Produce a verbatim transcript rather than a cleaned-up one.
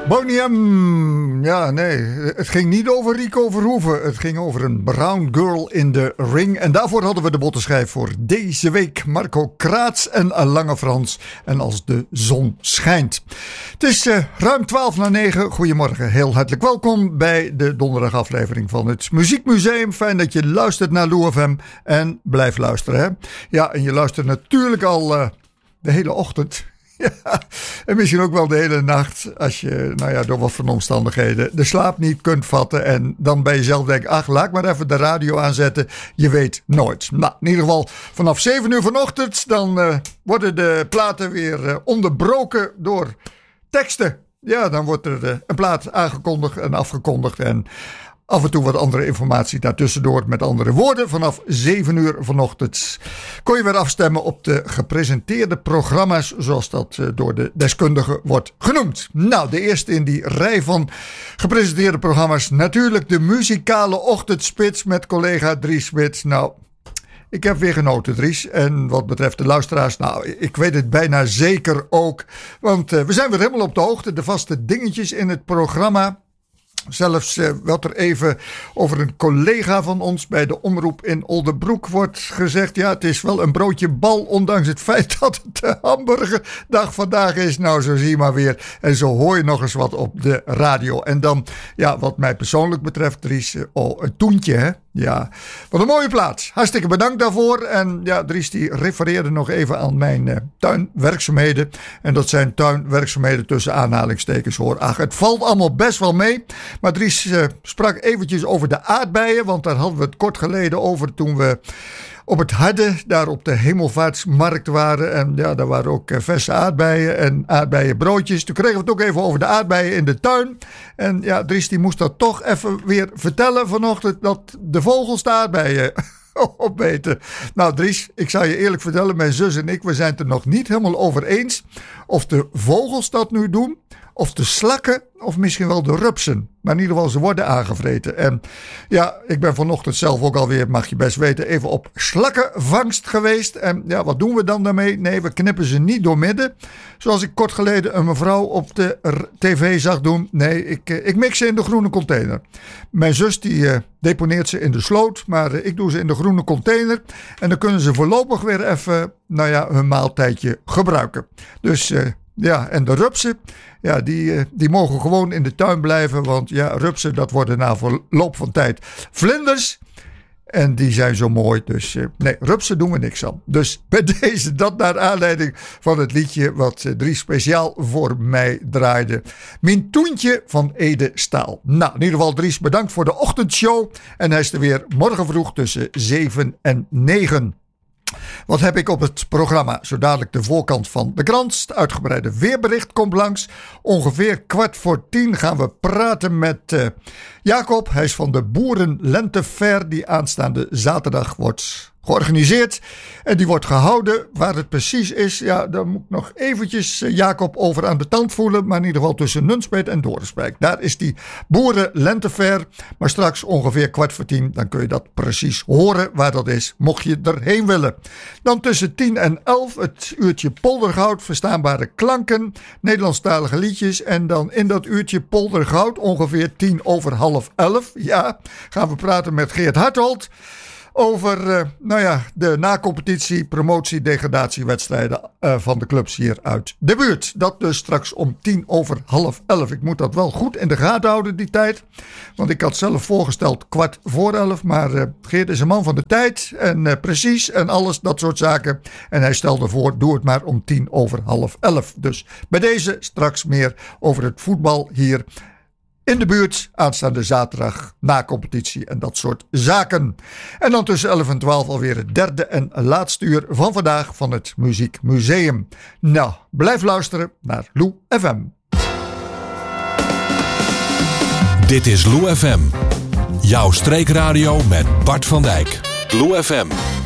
Boney M. Ja, nee, het ging niet over Rico Verhoeven. Het ging over een brown girl in the ring. En daarvoor hadden we de bottenschijf voor deze week. Marco Kraats en Lange Frans. En Als de zon schijnt. Het is uh, ruim twaalf na negen. Goedemorgen, heel hartelijk welkom bij de donderdagaflevering van het Muziekmuseum. Fijn dat je luistert naar Lou F M en blijf luisteren. Hè? Ja, en je luistert natuurlijk al uh, de hele ochtend. Ja, en misschien ook wel de hele nacht als je, nou ja, door wat voor omstandigheden de slaap niet kunt vatten en dan bij jezelf denkt, ach, laat ik maar even de radio aanzetten. Je weet nooit. Nou, in ieder geval vanaf zeven uur vanochtend, dan uh, worden de platen weer uh, onderbroken door teksten. Ja, dan wordt er uh, een plaat aangekondigd en afgekondigd en af en toe wat andere informatie daartussendoor met andere woorden. Vanaf zeven uur vanochtend kon je weer afstemmen op de gepresenteerde programma's, zoals dat door de deskundigen wordt genoemd. Nou, de eerste in die rij van gepresenteerde programma's, natuurlijk de muzikale ochtendspits met collega Dries Smit. Nou, ik heb weer genoten, Dries. En wat betreft de luisteraars, nou, ik weet het bijna zeker ook. Want uh, we zijn weer helemaal op de hoogte. De vaste dingetjes in het programma. Zelfs uh, wat er even over een collega van ons bij de omroep in Oldenbroek wordt gezegd. Ja, het is wel een broodje bal, ondanks het feit dat het de hamburgerdag vandaag is. Nou, zo zie je maar weer. En zo hoor je nog eens wat op de radio. En dan, ja, wat mij persoonlijk betreft, Dries, oh, een toentje, hè. Ja, wat een mooie plaats. Hartstikke bedankt daarvoor. En ja, Dries die refereerde nog even aan mijn uh, tuinwerkzaamheden. En dat zijn tuinwerkzaamheden tussen aanhalingstekens hoor. Ach, het valt allemaal best wel mee. Maar Dries uh, sprak eventjes over de aardbeien. Want daar hadden we het kort geleden over toen we op het Harde, daar op de Hemelvaartsmarkt waren. En ja, daar waren ook verse aardbeien en aardbeienbroodjes. Toen kregen we het ook even over de aardbeien in de tuin. En ja, Dries die moest dat toch even weer vertellen vanochtend, dat de vogels de aardbeien opeten. Nou Dries, ik zal je eerlijk vertellen, mijn zus en ik, we zijn het er nog niet helemaal over eens of de vogels dat nu doen, of de slakken, of misschien wel de rupsen. Maar in ieder geval, ze worden aangevreten. En ja, ik ben vanochtend zelf ook alweer, mag je best weten, even op slakkenvangst geweest. En ja, wat doen we dan daarmee? Nee, we knippen ze niet doormidden. Zoals ik kort geleden een mevrouw op de tv zag doen. Nee, ik, ik mix ze in de groene container. Mijn zus die uh, deponeert ze in de sloot, maar uh, ik doe ze in de groene container. En dan kunnen ze voorlopig weer even, nou ja, hun maaltijdje gebruiken. Dus uh, ja, en de rupsen, ja, die, die mogen gewoon in de tuin blijven. Want ja, rupsen, dat worden na verloop van tijd vlinders. En die zijn zo mooi. Dus uh, nee, rupsen doen we niks aan. Dus bij deze, dat naar aanleiding van het liedje wat uh, Dries speciaal voor mij draaide. Mijn toentje van Ede Staal. Nou, in ieder geval Dries, bedankt voor de ochtendshow. En hij is er weer morgen vroeg tussen zeven en negen. Wat heb ik op het programma? Zo dadelijk de voorkant van de krant. Het uitgebreide weerbericht komt langs. Ongeveer kwart voor tien gaan we praten met uh, Jacob. Hij is van de Boerenlentefair die aanstaande zaterdag wordt georganiseerd. En die wordt gehouden. Waar het precies is, ja, daar moet ik nog eventjes uh, Jacob over aan de tand voelen. Maar in ieder geval tussen Nunspeet en Dorenswijk. Daar is die Boerenlentefair. Maar straks ongeveer kwart voor tien, dan kun je dat precies horen waar dat is, mocht je erheen willen. Dan tussen tien en elf het uurtje Poldergoud, verstaanbare klanken, Nederlandstalige liedjes. En dan in dat uurtje Poldergoud, ongeveer tien over half elf, ja, gaan we praten met Geert Hartold over uh, nou ja, de na-competitie, promotie, degradatiewedstrijden uh, van de clubs hier uit de buurt. Dat dus straks om tien over half elf. Ik moet dat wel goed in de gaten houden die tijd. Want ik had zelf voorgesteld kwart voor elf. Maar uh, Geert is een man van de tijd. En uh, precies en alles, dat soort zaken. En hij stelde voor, doe het maar om tien over half elf. Dus bij deze straks meer over het voetbal hier in de buurt, aanstaande zaterdag, na competitie en dat soort zaken. En dan tussen elf en twaalf alweer het derde en laatste uur van vandaag van het Muziekmuseum. Nou, blijf luisteren naar Lou F M. Dit is Lou F M. Jouw streekradio met Bart van Dijk. Lou F M.